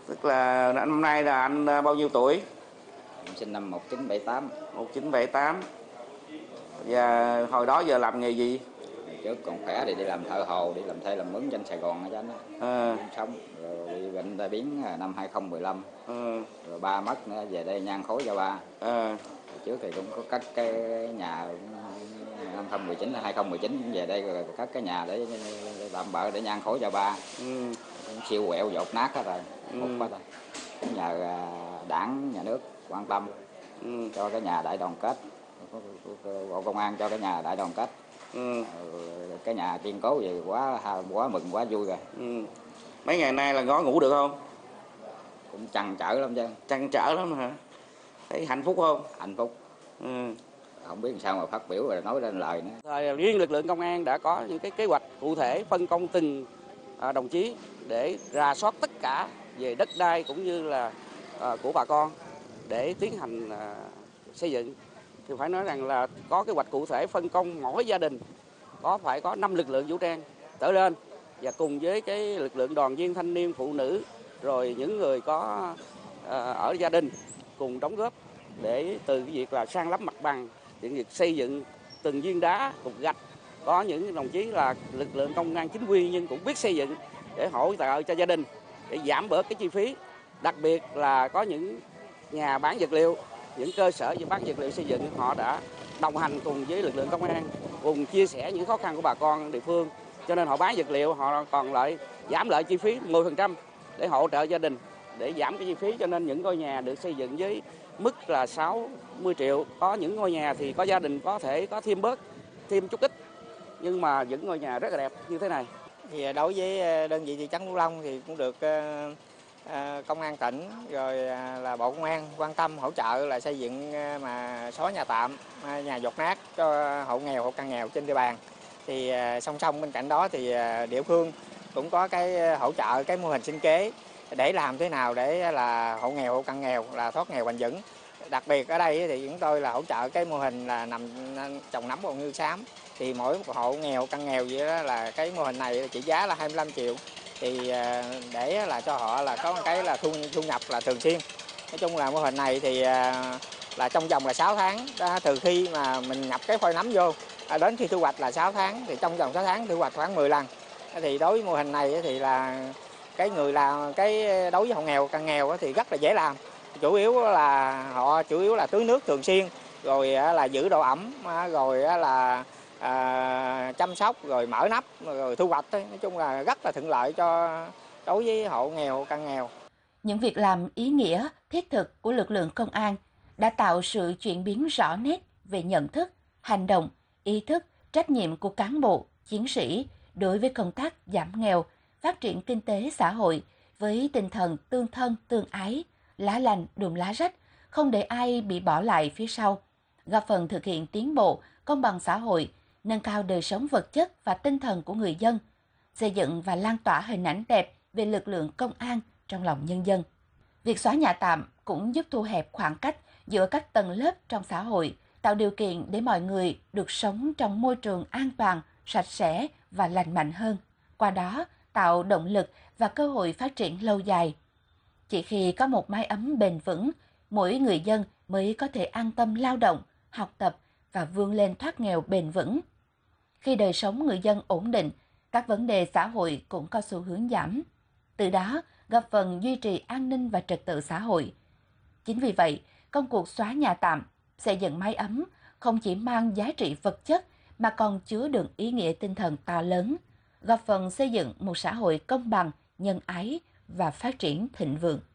Tức là năm nay là anh bao nhiêu tuổi? Em sinh năm 1978. 1978. Và hồi đó giờ làm nghề gì? Ngày trước còn khỏe thì đi làm thợ hồ, đi làm thuê làm mướn trên Sài Gòn cho anh sống. Rồi bị bệnh tai biến năm 2015. Rồi ba mất nữa, về đây nhang khối cho ba. Trước thì cũng có cất cái nhà năm 2019 2019 cũng về đây rồi cất cái nhà để tạm bợ để nhang khối cho ba. Siêu quẹo dột nát hết rồi, hút hết rồi. Nhờ đảng nhà nước quan tâm cho cái nhà đại đoàn kết, bộ công an cho cái nhà đại đoàn kết, cái nhà kiên cố vậy quá mừng quá vui rồi. Mấy ngày nay là có ngủ được không? Cũng trăn trở lắm chứ. Trăn trở lắm hả? Thấy hạnh phúc không? Hạnh phúc. Không biết làm sao mà phát biểu rồi nói lên lời nữa. Riêng lực lượng công an đã có những cái kế hoạch cụ thể phân công từng đồng chí để rà soát tất cả về đất đai cũng như là của bà con để tiến hành xây dựng. Thì phải nói rằng là có kế hoạch cụ thể phân công mỗi gia đình phải có 5 lực lượng vũ trang trở lên, và cùng với cái lực lượng đoàn viên thanh niên phụ nữ rồi những người có ở gia đình cùng đóng góp để từ cái việc là san lấp mặt bằng, những việc xây dựng từng viên đá cục gạch. Có những đồng chí là lực lượng công an chính quy nhưng cũng biết xây dựng để hỗ trợ cho gia đình để giảm bớt cái chi phí. Đặc biệt là có những nhà bán vật liệu, những cơ sở bán vật liệu xây dựng, họ đã đồng hành cùng với lực lượng công an, cùng chia sẻ những khó khăn của bà con địa phương, cho nên họ bán vật liệu họ còn lại giảm lại chi phí 10% để hỗ trợ gia đình, để giảm cái chi phí, cho nên những ngôi nhà được xây dựng với mức là 60 triệu. Có những ngôi nhà thì có gia đình có thể có thêm chút ít, nhưng mà những ngôi nhà rất là đẹp như thế này. Thì đối với đơn vị thị trấn Phú Long thì cũng được công an tỉnh rồi là bộ công an quan tâm hỗ trợ là xây dựng mà xóa nhà tạm, nhà dột nát cho hộ nghèo, hộ cận nghèo trên địa bàn. Thì song song bên cạnh đó thì địa phương cũng có cái hỗ trợ cái mô hình sinh kế để làm thế nào để là hộ nghèo, hộ cận nghèo là thoát nghèo bền vững. Đặc biệt ở đây thì chúng tôi là hỗ trợ cái mô hình là trồng nấm bông ngư xám. Thì mỗi hộ nghèo, cận nghèo vậy đó là cái mô hình này trị giá là 25 triệu. Thì để là cho họ là có cái là thu nhập là thường xuyên. Nói chung là mô hình này thì là trong vòng là 6 tháng, từ khi mà mình nhập cái phôi nấm vô đến khi thu hoạch là 6 tháng, thì trong vòng 6 tháng thu hoạch khoảng 10 lần. Thì đối với mô hình này thì là cái người làm cái đối với hộ nghèo, cận nghèo thì rất là dễ làm. Chủ yếu là tưới nước thường xuyên, rồi là giữ độ ẩm, rồi là chăm sóc, rồi mở nắp, rồi thu hoạch. Nói chung là rất là thuận lợi cho đối với hộ nghèo, cận nghèo. Những việc làm ý nghĩa, thiết thực của lực lượng công an đã tạo sự chuyển biến rõ nét về nhận thức, hành động, ý thức, trách nhiệm của cán bộ, chiến sĩ đối với công tác giảm nghèo, phát triển kinh tế xã hội với tinh thần tương thân tương ái, lá lành đùm lá rách, không để ai bị bỏ lại phía sau, góp phần thực hiện tiến bộ, công bằng xã hội, nâng cao đời sống vật chất và tinh thần của người dân, xây dựng và lan tỏa hình ảnh đẹp về lực lượng công an trong lòng nhân dân. Việc xóa nhà tạm cũng giúp thu hẹp khoảng cách giữa các tầng lớp trong xã hội, tạo điều kiện để mọi người được sống trong môi trường an toàn, sạch sẽ và lành mạnh hơn. Qua đó, tạo động lực và cơ hội phát triển lâu dài. Chỉ khi có một mái ấm bền vững, mỗi người dân mới có thể an tâm lao động, học tập và vươn lên thoát nghèo bền vững. Khi đời sống người dân ổn định, các vấn đề xã hội cũng có xu hướng giảm. Từ đó, góp phần duy trì an ninh và trật tự xã hội. Chính vì vậy, công cuộc xóa nhà tạm, xây dựng mái ấm không chỉ mang giá trị vật chất mà còn chứa đựng ý nghĩa tinh thần to lớn, góp phần xây dựng một xã hội công bằng, nhân ái và phát triển thịnh vượng.